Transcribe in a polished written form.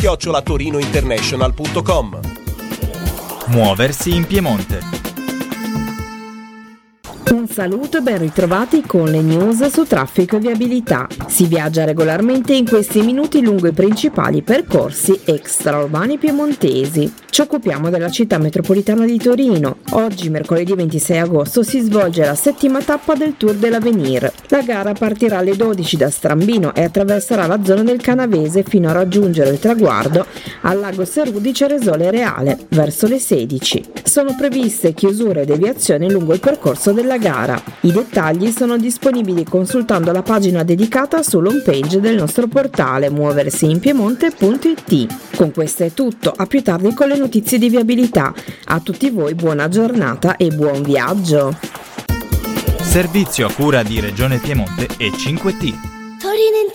@torinointernational.com. Muoversi in Piemonte. Un saluto e ben ritrovati con le news su traffico e viabilità. Si viaggia regolarmente in questi minuti lungo i principali percorsi extraurbani piemontesi. Ci occupiamo della città metropolitana di Torino. Oggi, mercoledì 26 agosto, si svolge la 7ª tappa del Tour de l'Avenir. La gara partirà alle 12 da Strambino e attraverserà la zona del Canavese fino a raggiungere il traguardo al lago Serudi Ceresole Reale, verso le 16. Sono previste chiusure e deviazioni lungo il percorso della gara. I dettagli sono disponibili consultando la pagina dedicata sull'home page del nostro portale muoversiinpiemonte.it. Con questo è tutto, a più tardi con le notizie di viabilità. A tutti voi buona giornata e buon viaggio. Servizio a cura di Regione Piemonte e 5T.